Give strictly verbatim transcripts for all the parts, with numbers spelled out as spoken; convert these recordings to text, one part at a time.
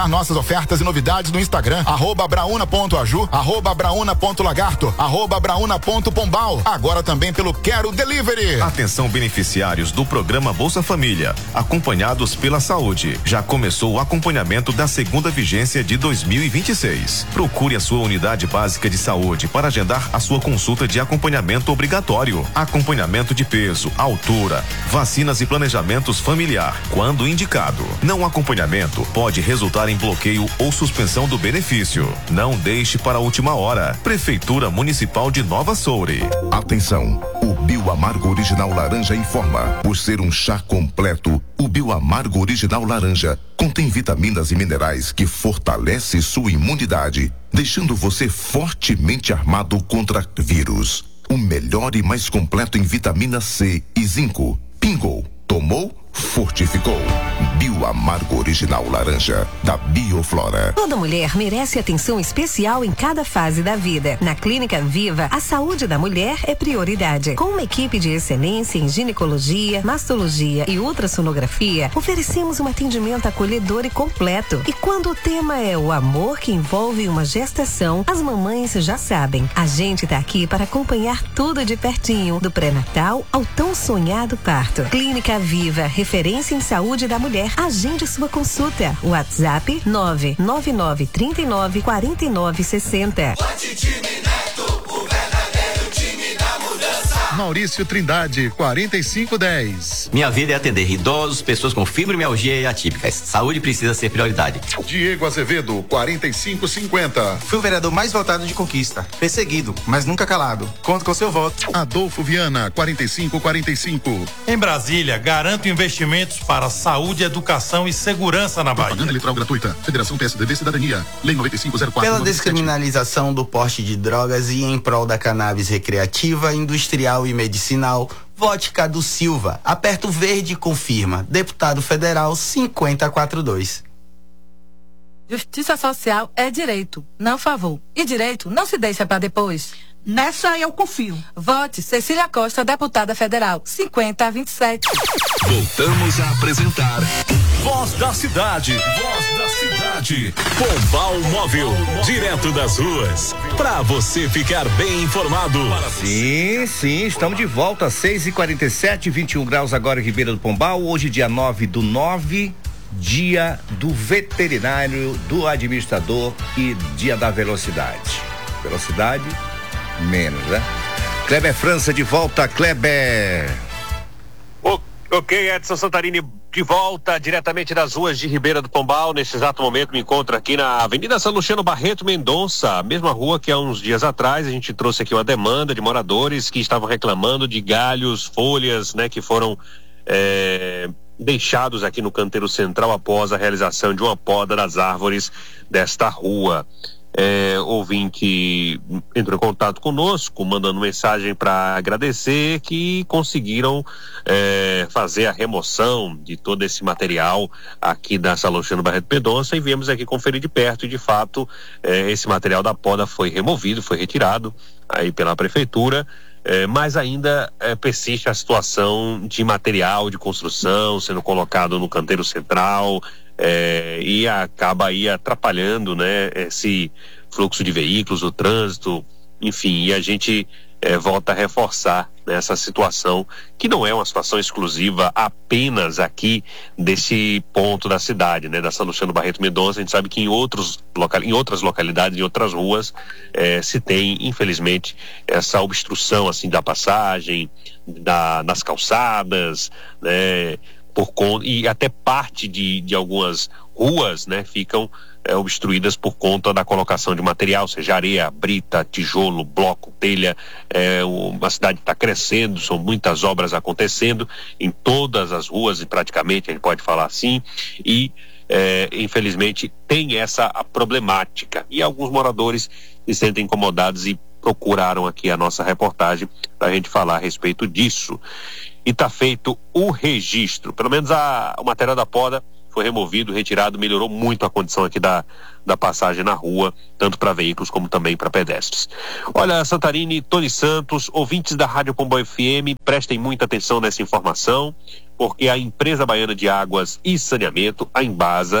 Nossas ofertas e novidades no Instagram, arroba brauna.aju, arroba brauna.lagarto, arroba brauna.pombal. Agora também pelo Quero Delivery. Atenção beneficiários do programa Bolsa Família, acompanhados pela saúde. Já começou o acompanhamento da segunda vigência de dois mil e vinte e seis. Procure a sua unidade básica de saúde para agendar a sua consulta de acompanhamento obrigatório. Acompanhamento de peso, altura, vacinas e planejamentos familiar, quando indicado. Não acompanhamento pode resultar em bloqueio ou suspensão do benefício. Não deixe para a última hora. Prefeitura Municipal de Nova Soure. Atenção, o Bioamargo Original Laranja informa. Por ser um chá completo, o Bioamargo Original Laranja contém vitaminas e minerais que fortalece sua imunidade, deixando você fortemente armado contra vírus. O melhor e mais completo em vitamina C e zinco. Pingou, tomou, fortificou. Bioamargo Original Laranja, da Bioflora. Toda mulher merece atenção especial em cada fase da vida. Na Clínica Viva, a saúde da mulher é prioridade. Com uma equipe de excelência em ginecologia, mastologia e ultrassonografia, oferecemos um atendimento acolhedor e completo. E quando o tema é o amor que envolve uma gestação, as mamães já sabem. A gente tá aqui para acompanhar tudo de pertinho, do pré-natal ao tão sonhado parto. Clínica Viva, referência em saúde da mulher. Agende sua consulta. WhatsApp nove nove nove três nove quatro nove seis zero. Maurício Trindade, quarenta e cinco dez. Minha vida é atender idosos, pessoas com fibromialgia e atípicas. Saúde precisa ser prioridade. Diego Azevedo, quarenta e cinco cinquenta. Fui o vereador mais votado de Conquista. Perseguido, mas nunca calado. Conto com seu voto. Adolfo Viana, quarenta e cinco quarenta e cinco. Em Brasília, garanto investimentos para saúde, educação e segurança na Bahia. Propaganda eleitoral gratuita. Federação P S D B Cidadania. Lei noventa e cinco zero quatro. Pela descriminalização do porte de drogas e em prol da cannabis recreativa, industrial e medicinal, vote Cadu Silva. Aperta o verde e confirma. Deputado Federal cinquenta e quatro dois. Justiça social é direito, não favor. E direito não se deixa para depois. Nessa eu confio. Vote Cecília Costa, deputada federal, cinquenta a vinte e sete. Voltamos a apresentar Voz da Cidade. Voz da Cidade. Pombal Móvel, direto das ruas, pra você ficar bem informado. Sim, sim, estamos de volta, seis e quarenta e sete, vinte e um graus agora em Ribeira do Pombal. Hoje, dia nove do nove, dia do veterinário, do administrador e dia da velocidade. Velocidade menos, né? Kleber França de volta, Kleber. O, ok, Edson Santarini de volta diretamente das ruas de Ribeira do Pombal. Nesse exato momento me encontro aqui na Avenida São Luciano Barreto Mendonça, a mesma rua que há uns dias atrás a gente trouxe aqui uma demanda de moradores que estavam reclamando de galhos, folhas, né, que foram é, deixados aqui no canteiro central após a realização de uma poda das árvores desta rua. É, ouvinte entrou em contato conosco, mandando mensagem para agradecer que conseguiram é, fazer a remoção de todo esse material aqui da São Luciano Barreto Mendonça, e viemos aqui conferir de perto, e de fato é, esse material da poda foi removido, foi retirado aí pela prefeitura. É, mas ainda é, persiste a situação de material de construção sendo colocado no canteiro central, é, e acaba aí atrapalhando, né, esse fluxo de veículos, o trânsito, enfim, e a gente é, volta a reforçar, né, essa situação, que não é uma situação exclusiva apenas aqui desse ponto da cidade, né, da São Luciano Barreto Mendonça. A gente sabe que em, outros local, em outras localidades, em outras ruas, é, se tem, infelizmente, essa obstrução assim da passagem, da, nas calçadas, né, por conta, e até parte de, de algumas ruas, né, ficam é, obstruídas por conta da colocação de material, seja areia, brita, tijolo, bloco, telha. É, o, a cidade está crescendo, são muitas obras acontecendo em todas as ruas, e praticamente a gente pode falar assim, e é, infelizmente tem essa a problemática, e alguns moradores se sentem incomodados e procuraram aqui a nossa reportagem para a gente falar a respeito disso. E está feito o registro, pelo menos a, o material da poda foi removido, retirado, melhorou muito a condição aqui da, da passagem na rua, tanto para veículos como também para pedestres. Olha, Santarini, Tony Santos, ouvintes da Rádio Pombal F M, prestem muita atenção nessa informação, porque a Empresa Baiana de Águas e Saneamento, a Embasa,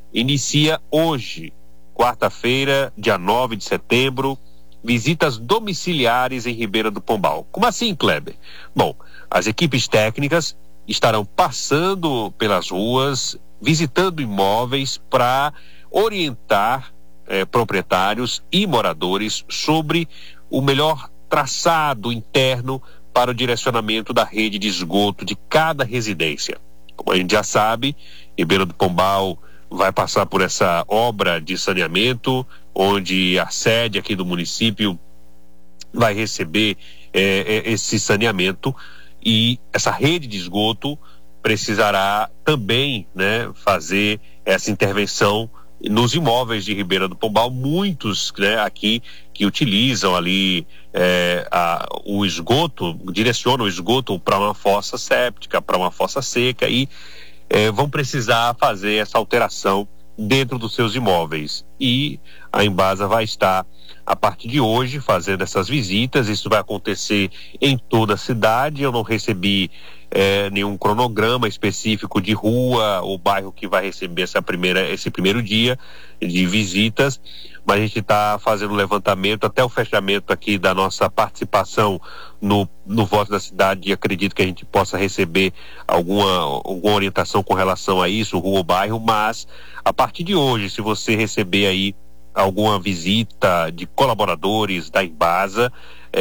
inicia hoje, quarta-feira, dia nove de setembro, visitas domiciliares em Ribeira do Pombal. Como assim, Kleber? Bom, as equipes técnicas estarão passando pelas ruas, visitando imóveis para orientar eh, proprietários e moradores sobre o melhor traçado interno para o direcionamento da rede de esgoto de cada residência. Como a gente já sabe, Ribeira do Pombal vai passar por essa obra de saneamento, onde a sede aqui do município vai receber eh, esse saneamento, e essa rede de esgoto precisará também, né, fazer essa intervenção nos imóveis de Ribeira do Pombal, muitos, né, aqui que utilizam ali é, a, o esgoto, direcionam o esgoto para uma fossa séptica, para uma fossa seca, e é, vão precisar fazer essa alteração dentro dos seus imóveis. E a Embasa vai estar, a partir de hoje, fazendo essas visitas. Isso vai acontecer em toda a cidade. Eu não recebi É, nenhum cronograma específico de rua ou bairro que vai receber essa primeira, esse primeiro dia de visitas, mas a gente está fazendo um levantamento até o fechamento aqui da nossa participação no, no Voz da Cidade, e acredito que a gente possa receber alguma, alguma orientação com relação a isso, rua ou bairro. Mas a partir de hoje, se você receber aí alguma visita de colaboradores da Embasa,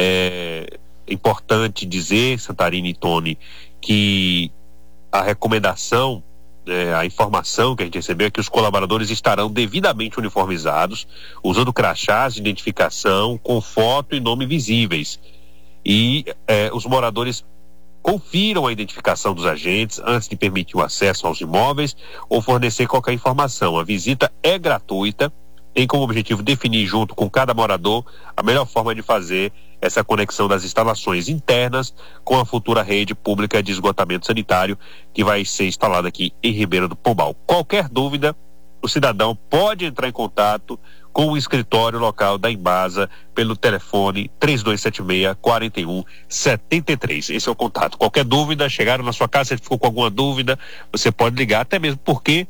é importante dizer, Santarine e Tony, que a recomendação, é, a informação que a gente recebeu é que os colaboradores estarão devidamente uniformizados, usando crachás de identificação com foto e nome visíveis. E é, os moradores confiram a identificação dos agentes antes de permitir o acesso aos imóveis ou fornecer qualquer informação. A visita é gratuita, tem como objetivo definir junto com cada morador a melhor forma de fazer essa conexão das instalações internas com a futura rede pública de esgotamento sanitário que vai ser instalada aqui em Ribeira do Pombal. Qualquer dúvida, o cidadão pode entrar em contato com o escritório local da Embasa pelo telefone três dois sete seis, quatro um sete três. Esse é o contato. Qualquer dúvida, chegaram na sua casa, você ficou com alguma dúvida, você pode ligar, até mesmo porque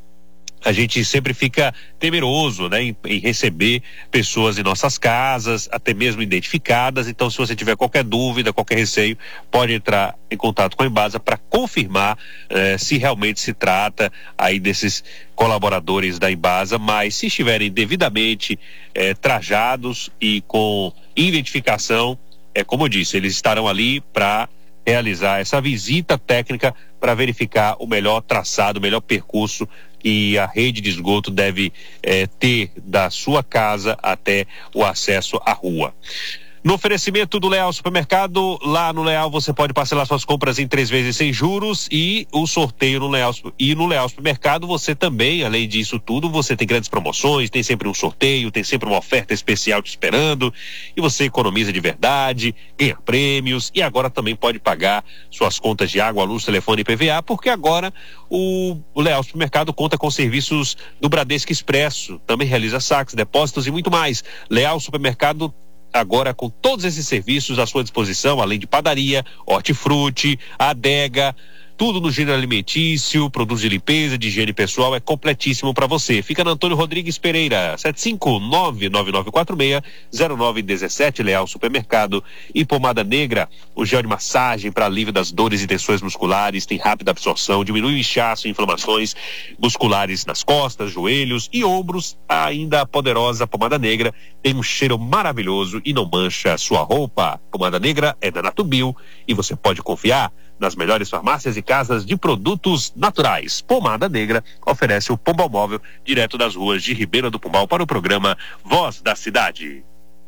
a gente sempre fica temeroso, né, em, em receber pessoas em nossas casas, até mesmo identificadas. Então, se você tiver qualquer dúvida, qualquer receio, pode entrar em contato com a Embasa para confirmar eh, se realmente se trata aí desses colaboradores da Embasa. Mas se estiverem devidamente eh, trajados e com identificação, é como eu disse, eles estarão ali para realizar essa visita técnica para verificar o melhor traçado, o melhor percurso que a rede de esgoto deve eh, ter da sua casa até o acesso à rua. No oferecimento do Leal Supermercado, lá no Leal você pode parcelar suas compras em três vezes sem juros, e o sorteio no Leal, e no Leal Supermercado você também, além disso tudo, você tem grandes promoções, tem sempre um sorteio, tem sempre uma oferta especial te esperando, e você economiza de verdade, ganha prêmios, e agora também pode pagar suas contas de água, luz, telefone e P V A, porque agora o, o Leal Supermercado conta com serviços do Bradesco Expresso, também realiza saques, depósitos e muito mais. Leal Supermercado agora com todos esses serviços à sua disposição, além de padaria, hortifruti, adega, tudo no gênero alimentício, produtos de limpeza, de higiene pessoal, é completíssimo para você. Fica na Antônio Rodrigues Pereira, sete cinco nove nove nove quatro seis zero nove um sete, Leal Supermercado. E pomada negra, o gel de massagem para alívio das dores e tensões musculares, tem rápida absorção, diminui o inchaço e inflamações musculares nas costas, joelhos e ombros. Ainda a poderosa pomada negra tem um cheiro maravilhoso e não mancha a sua roupa. Pomada negra é da Natubio e você pode confiar nas melhores farmácias e casas de produtos naturais. Pomada Negra oferece o Pombal Móvel direto das ruas de Ribeira do Pombal para o programa Voz da Cidade.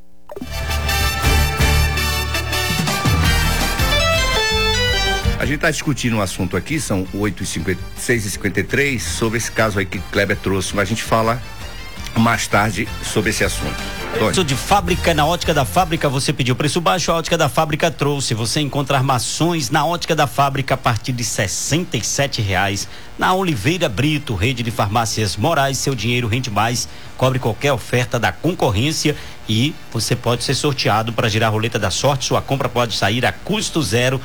A gente está discutindo um assunto aqui, são oito e cinquenta, seis e cinquenta e três, sobre esse caso aí que Kleber trouxe, mas a gente fala mais tarde sobre esse assunto. Preço de fábrica, na Ótica da Fábrica você pediu preço baixo, a Ótica da Fábrica trouxe. Você encontra armações na Ótica da Fábrica a partir de sessenta e sete reais. Na Oliveira Brito, rede de farmácias Moraes, seu dinheiro rende mais. Cobre qualquer oferta da concorrência e você pode ser sorteado para girar a roleta da sorte. Sua compra pode sair a custo zero